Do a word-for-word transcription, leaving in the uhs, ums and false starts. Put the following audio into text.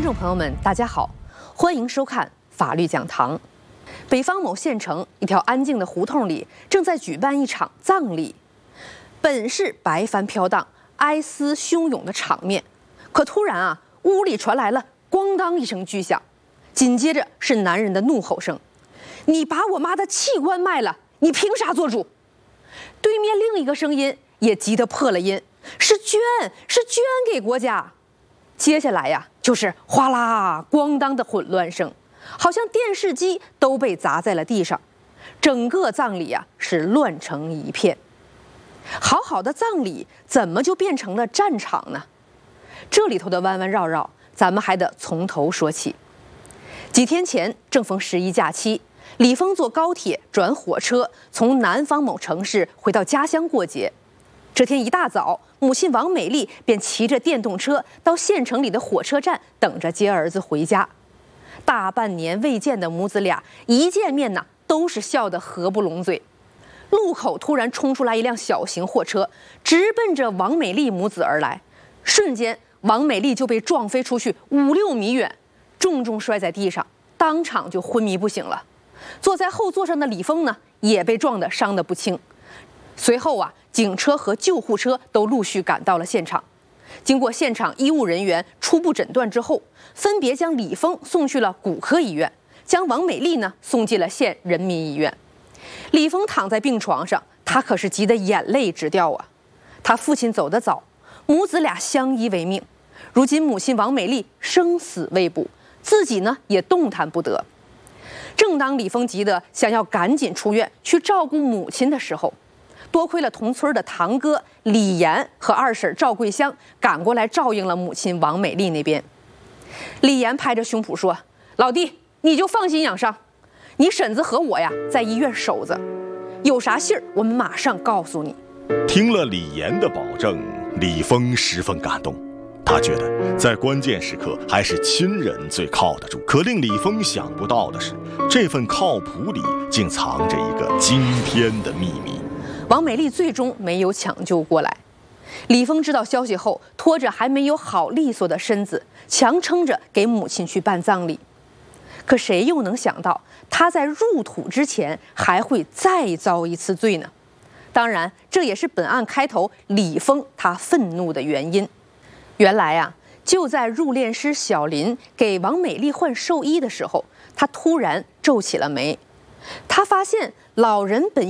众朋友们，大家好，欢迎收看法律讲堂。北方某县城一条安静的胡同里，正在举办一场葬礼。本是白帆飘荡、哀思汹涌的场面，可突然啊，屋里传来了咣当一声巨响，紧接着是男人的怒吼声：“你把我妈的器官卖了，你凭啥做主？”对面另一个声音也急得破了音：“是捐，是捐给国家。”接下来呀，就是哗啦咣当的混乱声，好像电视机都被砸在了地上，整个葬礼啊是乱成一片。好好的葬礼怎么就变成了战场呢？这里头的弯弯绕绕，咱们还得从头说起。几天前正逢十一假期，李峰坐高铁转火车从南方某城市回到家乡过节。这天一大早，母亲王美丽便骑着电动车到县城里的火车站等着接儿子回家。大半年未见的母子俩一见面呢，都是笑得合不拢嘴。路口突然冲出来一辆小型货车，直奔着王美丽母子而来。瞬间，王美丽就被撞飞出去五六米远，重重摔在地上，当场就昏迷不醒了。坐在后座上的李峰呢，也被撞得伤得不轻。随后啊，警车和救护车都陆续赶到了现场。经过现场医务人员初步诊断之后，分别将李峰送去了骨科医院，将王美丽呢送进了县人民医院。李峰躺在病床上，他可是急得眼泪直掉啊。他父亲走得早，母子俩相依为命，如今母亲王美丽生死未卜，自己呢也动弹不得。正当李峰急得想要赶紧出院去照顾母亲的时候，多亏了同村的堂哥李岩和二婶赵桂香赶过来照应了母亲王美丽那边。李岩拍着胸脯说：“老弟，你就放心养伤，你婶子和我呀在医院守着，有啥信儿我们马上告诉你。” 听了李岩的保证，李峰十分感动。他觉得在关键时刻还是亲人最靠得住。可令李峰想不到的是，这份靠谱里竟藏着一个惊天的秘密。 王美丽最终没有抢救过来。李峰知道消息后，拖着还没有好利索的身子，强撑着给母亲去办葬礼。可谁又能想到，他在入土之前还会再遭一次罪呢？当然，这也是本案开头李峰他愤怒的原因。原来啊，就在入殓师小林给王美丽换寿衣的时候，他突然皱起了眉。他发现老人本